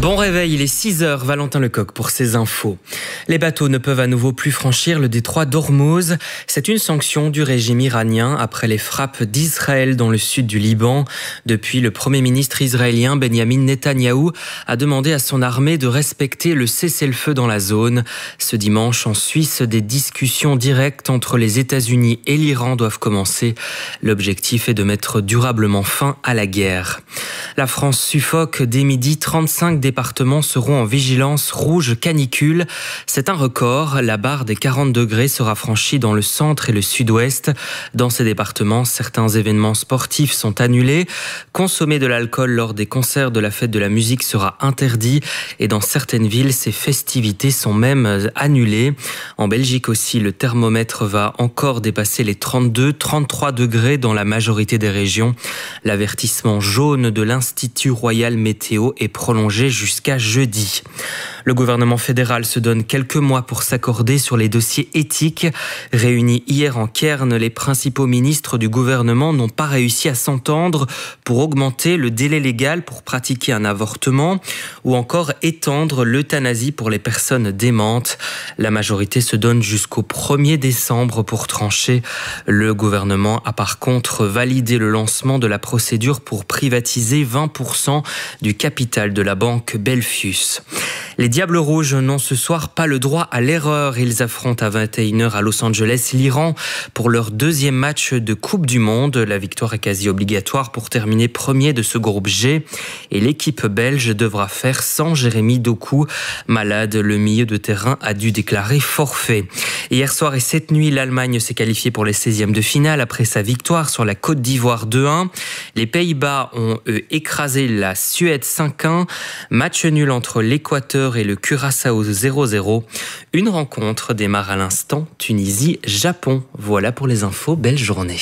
Bon réveil, il est 6h, Valentin Lecoq pour ces infos. Les bateaux ne peuvent à nouveau plus franchir le détroit d'Ormuz. C'est une sanction du régime iranien après les frappes d'Israël dans le sud du Liban. Depuis, le Premier ministre israélien Benjamin Netanyahou a demandé à son armée de respecter le cessez-le-feu dans la zone. Ce dimanche, en Suisse, des discussions directes entre les États-Unis et l'Iran doivent commencer. L'objectif est de mettre durablement fin à la guerre. La France suffoque. Dès midi, 35 départements seront en vigilance rouge canicule. C'est un record. La barre des 40 degrés sera franchie dans le centre et le sud-ouest. Dans ces départements, certains événements sportifs sont annulés. Consommer de l'alcool lors des concerts de la fête de la musique sera interdit. Et dans certaines villes, ces festivités sont même annulées. En Belgique aussi, le thermomètre va encore dépasser les 32-33 degrés dans la majorité des régions. L'avertissement jaune de l'Institut Royal Météo est prolongé jusqu'à jeudi. Le gouvernement fédéral se donne quelques mois pour s'accorder sur les dossiers éthiques. Réunis hier en Cairn, les principaux ministres du gouvernement n'ont pas réussi à s'entendre pour augmenter le délai légal pour pratiquer un avortement ou encore étendre l'euthanasie pour les personnes démentes. La majorité se donne jusqu'au 1er décembre pour trancher. Le gouvernement a par contre validé le lancement de la procédure pour privatiser 20% du capital de la banque Belfius. Les Diables Rouges n'ont ce soir pas le droit à l'erreur. Ils affrontent à 21h à Los Angeles l'Iran pour leur deuxième match de Coupe du Monde. La victoire est quasi obligatoire pour terminer premier de ce groupe G. Et l'équipe belge devra faire sans Jérémy Doku. Malade, le milieu de terrain a dû déclarer forfait. Hier soir et cette nuit, l'Allemagne s'est qualifiée pour les 16e de finale après sa victoire sur la Côte d'Ivoire 2-1. Les Pays-Bas ont écrasé la Suède 5-1. Match nul entre l'Équateur et le Curaçao 0-0. Une rencontre démarre à l'instant, Tunisie-Japon. Voilà pour les infos, belle journée.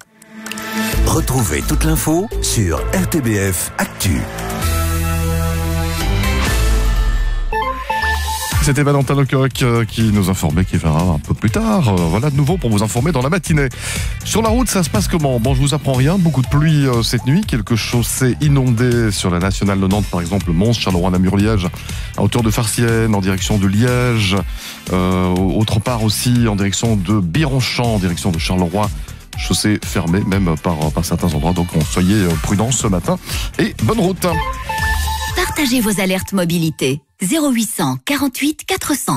Retrouvez toute l'info sur RTBF Actu. C'était Valentin Lecoq qui nous informait qu'il verra un peu plus tard. Voilà de nouveau pour vous informer dans la matinée. Sur la route, ça se passe comment ? Bon, je vous apprends rien. Beaucoup de pluie cette nuit. Quelques chaussées inondées sur la nationale de Nantes, par exemple, Mons, Charleroi, Namur, Liège, à hauteur de Farciennes, en direction de Liège. Autre part aussi, en direction de Bironchamp, en direction de Charleroi. Chaussée fermée, même par certains endroits. Donc, soyez prudents ce matin. Et bonne route. Partagez vos alertes mobilité. 0800 48 400.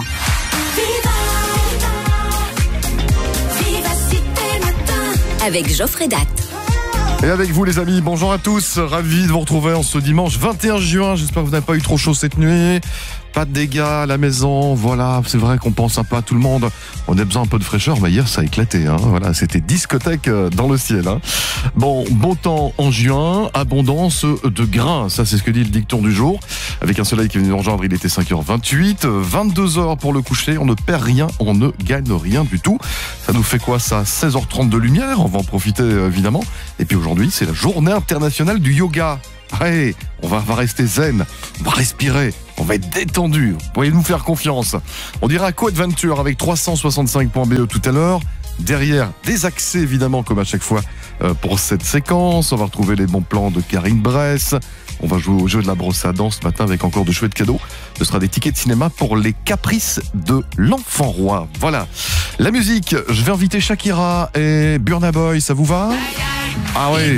Avec Geoffrey Datt. Et avec vous les amis, bonjour à tous, ravi de vous retrouver en ce dimanche 21 juin, j'espère que vous n'avez pas eu trop chaud cette nuit, pas de dégâts à la maison, voilà, c'est vrai qu'on pense un peu à tout le monde, on a besoin un peu de fraîcheur, mais hier ça a éclaté, hein. Voilà, c'était discothèque dans le ciel. Hein. Bon temps en juin, abondance de grains, ça c'est ce que dit le dicton du jour, avec un soleil qui est venu d'Engendre, il était 5h28, 22h pour le coucher, on ne perd rien, on ne gagne rien du tout, ça nous fait quoi ça, 16h30 de lumière, on va en profiter évidemment, et puis aujourd'hui c'est la journée internationale du yoga. Ouais, on va rester zen, on va respirer, on va être détendu. Vous pouvez nous faire confiance. On dira co-adventure avec 365.be tout à l'heure. Derrière, des accès évidemment comme à chaque fois pour cette séquence. On va retrouver les bons plans de Karine Bress. On va jouer au jeu de la brosse à dents ce matin avec encore de chouettes cadeaux. Ce sera des tickets de cinéma pour les caprices de l'enfant roi. Voilà. La musique, je vais inviter Shakira et Burna Boy, ça vous va ? Ah oui.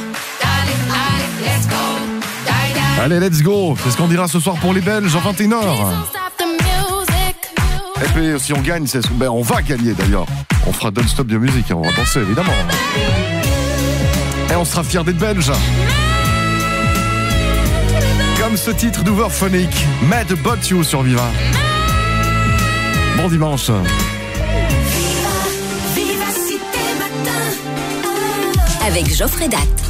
Allez, let's go. C'est ce qu'on dira ce soir pour les Belges en 21h. Et puis, si on gagne, on va gagner d'ailleurs. On fera Don't Stop the Music, on va danser évidemment. Et on sera fiers d'être Belges. Comme ce titre d'Overphonic, Mad About You sur Viva. Bon dimanche. Avec Geoffrey Datt.